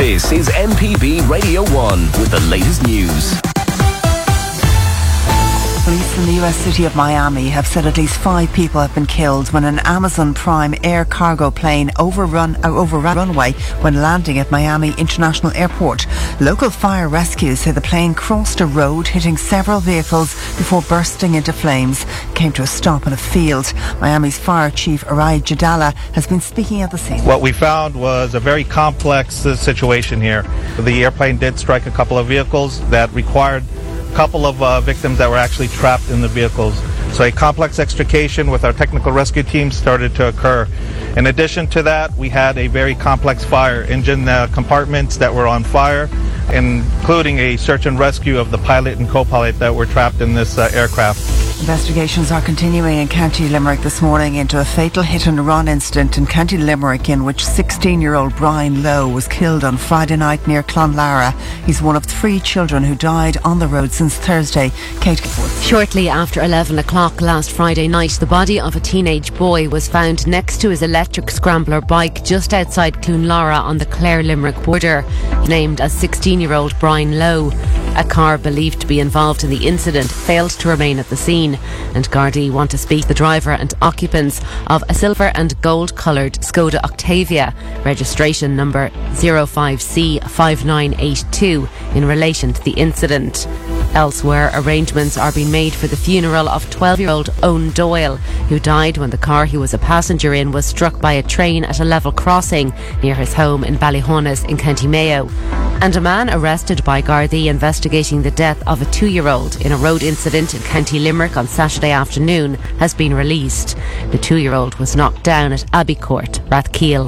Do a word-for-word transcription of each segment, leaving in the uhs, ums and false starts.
This is M P B Radio one with the latest news. Police in the U S city of Miami have said at least five people have been killed when an Amazon Prime air cargo plane overrun, uh, overran a runway when landing at Miami International Airport. Local fire rescues say the plane crossed a road, hitting several vehicles before bursting into flames. It came to a stop in a field. Miami's Fire Chief Arai Jadala has been speaking at the scene. What we found was a very complex uh, situation here. The airplane did strike a couple of vehicles that required couple of uh, victims that were actually trapped in the vehicles. So a complex extrication with our technical rescue team started to occur. In addition to that, we had a very complex fire, engine uh, compartments that were on fire, including a search and rescue of the pilot and co-pilot that were trapped in this uh, aircraft. Investigations are continuing in County Limerick this morning into a fatal hit-and-run incident in County Limerick in which sixteen-year-old Brian Lowe was killed on Friday night near Clonlara. He's one of three children who died on the road since Thursday. Kate Gifford. Shortly after eleven o'clock last Friday night, the body of a teenage boy was found next to his electric scrambler bike just outside Clonlara on the Clare-Limerick border, named as sixteen-year-old Brian Lowe. A car believed to be involved in the incident failed to remain at the scene, and Gardaí want to speak to the driver and occupants of a silver and gold coloured Skoda Octavia, registration number zero five C five nine eight two, in relation to the incident. Elsewhere, arrangements are being made for the funeral of twelve-year-old Owen Doyle, who died when the car he was a passenger in was struck by a train at a level crossing near his home in Ballyhonus in County Mayo. And a man arrested by Gardaí investigating the death of a two-year-old in a road incident in County Limerick on Saturday afternoon has been released. The two-year-old was knocked down at Abbey Court, Rathkeale.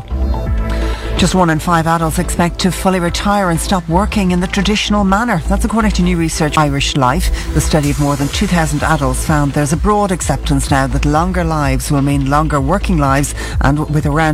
Just one in five adults expect to fully retire and stop working in the traditional manner. That's according to new research Irish Life. The study of more than two thousand adults found there's a broad acceptance now that longer lives will mean longer working lives, and with around